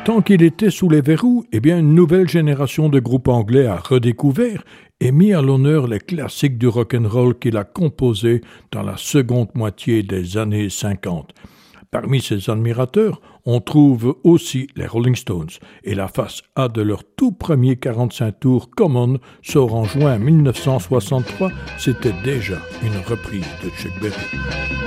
Tant qu'il était sous les verrous, une nouvelle génération de groupes anglais a redécouvert et mis à l'honneur les classiques du rock'n'roll qu'il a composés dans la seconde moitié des années 50. Parmi ses admirateurs, on trouve aussi les Rolling Stones et la face A de leur tout premier 45 tours Come On sort en juin 1963, c'était déjà une reprise de Chuck Berry.